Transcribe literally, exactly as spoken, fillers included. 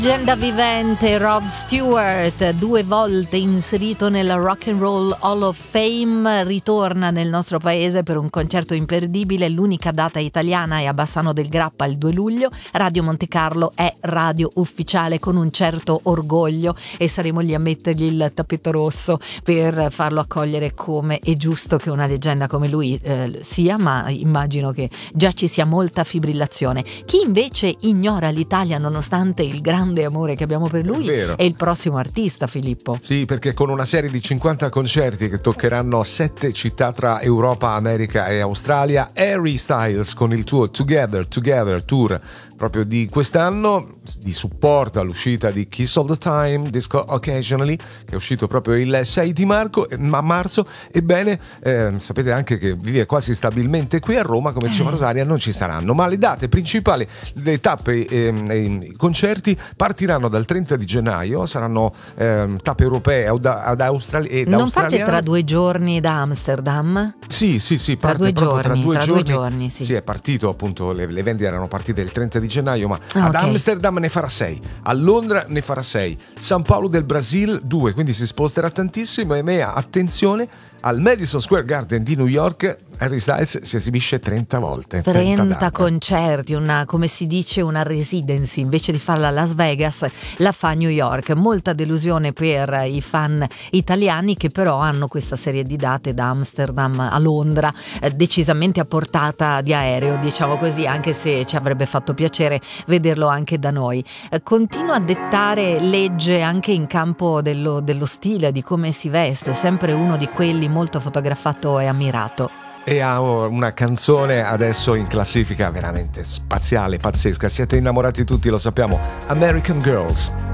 Leggenda vivente Rod Stewart, due volte inserito nella Rock and Roll Hall of Fame, ritorna nel nostro paese per un concerto imperdibile. L'unica data italiana è a Bassano del Grappa il due luglio. Radio Monte Carlo è radio ufficiale con un certo orgoglio e saremo lì a mettergli il tappeto rosso per farlo accogliere come è giusto che una leggenda come lui eh, sia, ma immagino che già ci sia molta fibrillazione. Chi invece ignora l'Italia nonostante il grande amore che abbiamo per lui è, è il prossimo artista, Filippo. Sì, perché con una serie di cinquanta concerti che toccheranno sette città tra Europa, America e Australia, Harry Styles con il tuo Together Together Tour proprio di quest'anno, di supporto all'uscita di Kiss All The Time, Disco Occasionally, che è uscito proprio il sei di marzo, ma marzo. Ebbene, eh, sapete anche che vive quasi stabilmente qui a Roma, come diceva Rosaria, non ci saranno, ma le date principali, le tappe e eh, i concerti partiranno dal trenta di gennaio, saranno eh, tappe europee ad, ad Australia e non parte tra due giorni da Amsterdam? Sì, sì, sì, parte tra due proprio giorni, tra due tra giorni. Due giorni sì. Sì, è partito appunto, le, le vendite erano partite il trenta di gennaio, ma ah, ad okay. Amsterdam ne farà sei, a Londra ne farà sei, San Paolo del Brasile due, quindi si sposterà tantissimo. E me, attenzione, al Madison Square Garden di New York Harry Styles si esibisce trenta volte, trenta, trenta concerti, una, come si dice, una residency, invece di farla a Las Vegas la fa a New York. Molta delusione per i fan italiani che però hanno questa serie di date da Amsterdam a Londra eh, decisamente a portata di aereo, diciamo così, anche se ci avrebbe fatto piacere vederlo anche da noi. Eh, continua a dettare legge anche in campo dello, dello stile, di come si veste, sempre uno di quelli molto fotografato e ammirato. E ha una canzone adesso in classifica veramente spaziale, pazzesca. Siete innamorati tutti, lo sappiamo. American Girls.